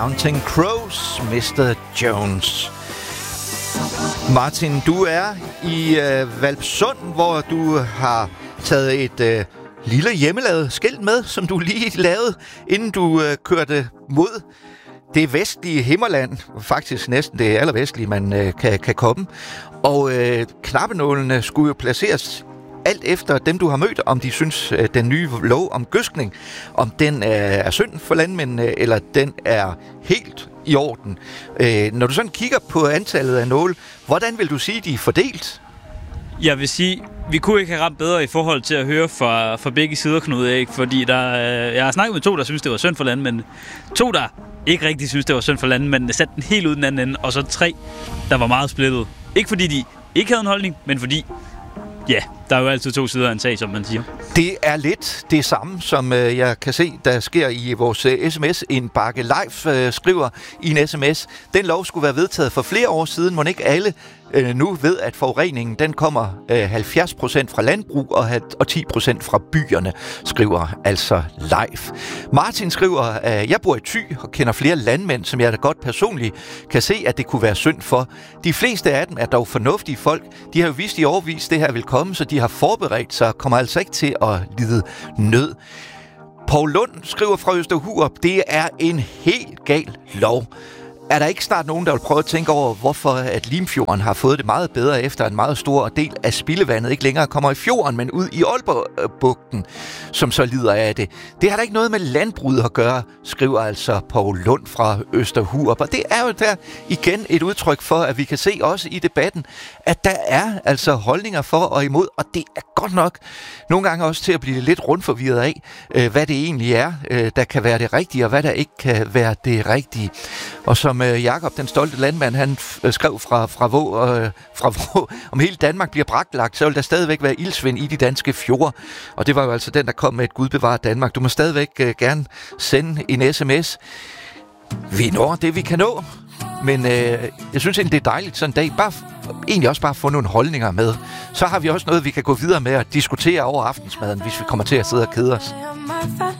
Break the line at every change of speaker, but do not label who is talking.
Counting Crows, Mr. Jones. Martin, du er i Hvalpsund, hvor du har taget et lille hjemmelavet skilt med, som du lige lavede, inden du kørte mod det vestlige Himmerland. Faktisk næsten det allervestlige, man kan komme. Og knappenålene skulle jo placeres alt efter dem, du har mødt, om de synes, den nye lov om gødskning, om den er synd for landmændene, eller den er helt i orden. Når du sådan kigger på antallet af nåle, hvordan vil du sige, de er fordelt?
Jeg vil sige, vi kunne ikke have ramt bedre i forhold til at høre fra begge sider, Knud, ikke? Fordi jeg har snakket med 2, der synes, det var synd for landmændene. 2, der ikke rigtig synes, det var synd for landmændene, satte den helt ud den anden ende. Og så 3, der var meget splittet. Ikke fordi de ikke havde en holdning, men fordi ja, der er jo altid 2 sider af en sag, som man siger.
Det er lidt det samme, som jeg kan se, der sker i vores sms-indbakke. Leif skriver i en sms, den lov skulle være vedtaget for flere år siden, må ikke alle nu ved, at forureningen den kommer 70% fra landbrug og 10% fra byerne, skriver altså Leif. Martin skriver, jeg bor i Thy og kender flere landmænd, som jeg da godt personligt kan se, at det kunne være synd for. De fleste af dem er dog fornuftige folk. De har jo vist i årevis, det her vil komme, så de har forberedt sig og kommer altså ikke til at lide nød. Poul Lund skriver fra Østerhurup, det er en helt gal lov. Er der ikke snart nogen, der vil prøve at tænke over, hvorfor at Limfjorden har fået det meget bedre, efter en meget stor del af spildevandet ikke længere kommer i fjorden, men ud i Aalborg-bugten, som så lider af det? Det har da ikke noget med landbruget at gøre, skriver altså Poul Lund fra Østerhurup. Og det er jo der igen et udtryk for, at vi kan se også i debatten, at der er altså holdninger for og imod, og det er godt nok nogle gange også til at blive lidt rundforvirret af, hvad det egentlig er, der kan være det rigtige, og hvad der ikke kan være det rigtige. Og som Jakob, den stolte landmand, han skrev fra Vå, om hele Danmark bliver braklagt, så vil der stadigvæk være ildsvind i de danske fjorde. Og det var jo altså den, der kom med et Gud bevare Danmark. Du må stadigvæk gerne sende en sms. Vi når det, vi kan nå. Men jeg synes egentlig, det er dejligt sådan en dag. Egentlig også bare få nogle holdninger med. Så har vi også noget, vi kan gå videre med at diskutere over aftensmaden, hvis vi kommer til at sidde og kede os.